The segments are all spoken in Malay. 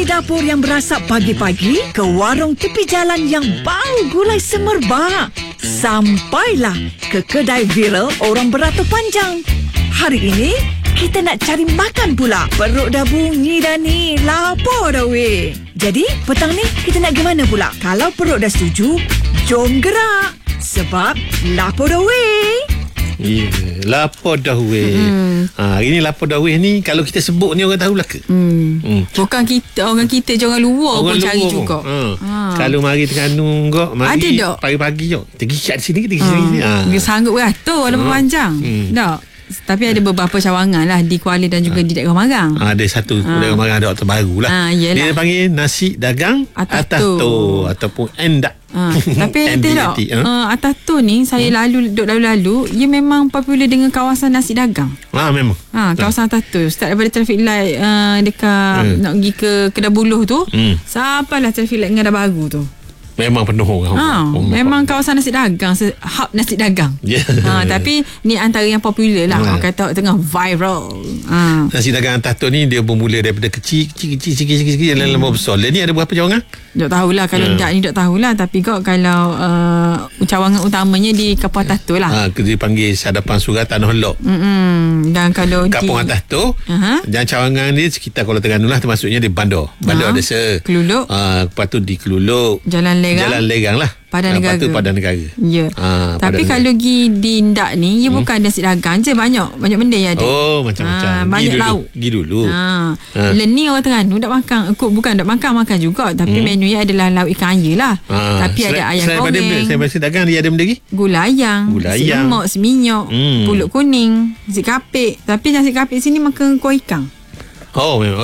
dapur yang berasap pagi-pagi ke warung tepi jalan yang bau gulai semerbak, sampailah ke kedai viral orang beratur panjang. Hari ini kita nak cari makan pula. Perut dah bunyi dah ni, lapar dah weh. Jadi petang ni kita nak ke mana pula? Kalau perut dah setuju, jom gerak. Sebab lapar dah weh. Ya, lapar dah weh. Hari ni lapar dah weh ni, kalau kita sebut ni orang tahu lah ke? Bukan kita, orang kita je, orang luar pun cari juga. Kalau mari Terengganu kok, mari pagi-pagi jom. Pergi kat sini, kita pergi sini. Dia sanggup beratur walaupun panjang. Tak. Tapi ada beberapa cawangan lah di Kuala dan juga di daerah Marang. Ada satu daerah Marang ada terbaru lah. Dia panggil nasi dagang atas tu ataupun endak. Tapi tak, atas tu ni saya lalu-lalu ia memang popular dengan kawasan nasi dagang. Memang. Kawasan atas tu start daripada traffic light dekat nak pergi ke Kedah Buluh tu, sampailah traffic light dengan dah baru tu. Memang penuh orang. Memang kawasan nasi dagang, hub nasi dagang. Tapi ni antara yang popular lah. Orang kata tengah viral. Nasi dagang atas tu ni dia bermula daripada kecil lama besar. Ni ada berapa cawangan? Tak tahulah. Kalau tak ni tak tahulah. Tapi kok kalau cawangan utamanya di Kapung atas tu lah. Dia panggil Sadapan Surah Tanah Lok. Dan kalau Kapung atas tu, dan cawangan dia sekitar Kuala Terengganu lah, termasuknya di Bandar Desa, Keluluk. Lepas tu di Keluluk, Jalan Legang lah, Padan Negara. Lepas tu Padan Negara. Ya. Tapi kalau pergi di Ndak ni, ia bukan nasi dagang je, banyak benda yang ada. Macam-macam. Banyak lauk. Pergi dulu. Ni orang Terengganu tak makan, bukan tak makan juga, tapi menu nya adalah lauk ikan air lah. Tapi ada ayam goreng. Saya nasi dagang dia ada benda lagi? Gula ayam, nasi lemak, nasi minyak, pulut kuning, nasi kapik. Tapi nasi kapik sini makan kuah ikan. Memang.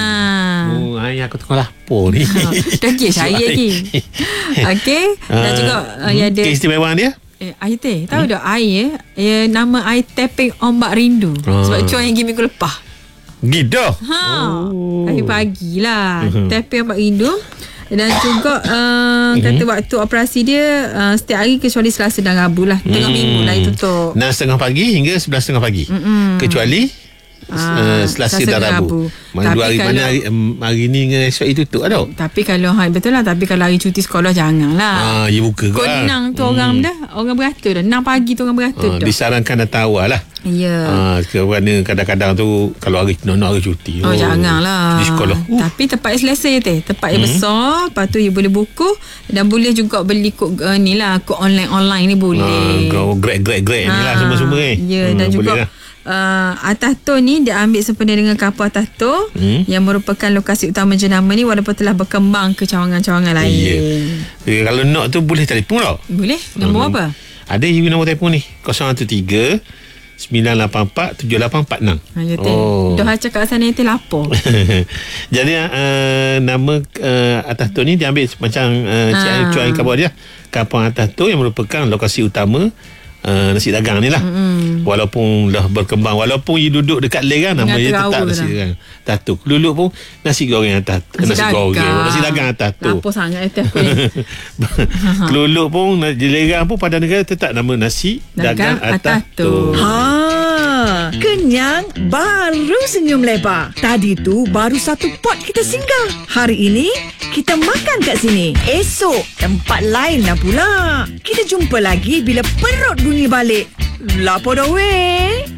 Aku tengah lapar ni. Dah kira saya lagi. Okey. Dan juga ada keistimewaan dia? Air teh. Tahu tak air? Nama air teping ombak rindu. Sebab cuaca yang pergi minggu lepas. Gitu? Pagi-pagi lah. Teping ombak rindu. Dan juga kata waktu operasi dia setiap hari kecuali Selasa dan Rabu lah. Tengah minggu lah itu tutup 6.30 pagi hingga 11.30 pagi. Kecuali Selasa dan Rabu. Dua hari mana hari ni dengan esok itu tutup ada. Tapi kalau betul lah, tapi kalau hari cuti sekolah janganlah. Ya buka kau. Konang tu orang dah, orang beratur dah. 6 pagi tu orang beratur dah. Disarankan datang awal lah. Ya. Kerana kadang-kadang tu kalau hari nak hari cuti. Janganlah. Di sekolah. Tapi tempat yang selesa je tempat yang besar. Lepas tu you boleh buku dan boleh juga beli kod ni lah, kod online ni boleh. Grab ni lah semua-semua Ya, dan juga atas tu ni dia ambil sempena dengan kapal atas tu yang merupakan lokasi utama jenama ni, walaupun telah berkembang ke cawangan-cawangan lain. Kalau nak tu boleh telefon tau. Boleh. Nombor apa? Ada nombor telefon ni 013 984 7846. Dah cakap sana itu lapar. Jadi nama atas tu ni dia ambil macam cuai kapal dia. Kapal atas tu yang merupakan lokasi utama nasi dagang ni lah. Walaupun dah berkembang, walaupun you duduk dekat Legang, nama dia tetap nasi dagang atas tu. Keluluk pun nasi goreng atas, nasi dagang atas tu. Lapar sangat atas aku ni. Keluluk pun di Legang pun Padan Negara tetap nama nasi dagang atas tu. Kenyang, baru senyum lebar. Tadi tu baru satu pot kita singgah. Hari ini kita makan kat sini. Esok tempat lain lah pula. Kita jumpa lagi bila perut bunyi balik. Lapar dah weh.